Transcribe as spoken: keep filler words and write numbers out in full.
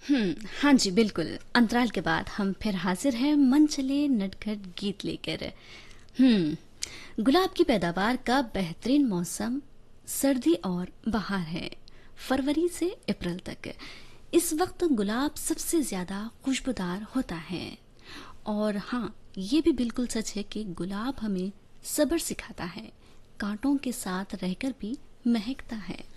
हम्म, हाँ जी बिल्कुल। अंतराल के बाद हम फिर हाजिर हैं मन चले नटखट गीत लेकर। हम्म, गुलाब की पैदावार का बेहतरीन मौसम सर्दी और बहार है, फरवरी से अप्रैल तक। इस वक्त गुलाब सबसे ज्यादा खुशबूदार होता है। और हाँ, ये भी बिल्कुल सच है कि गुलाब हमें सब्र सिखाता है, कांटों के साथ रहकर भी महकता है।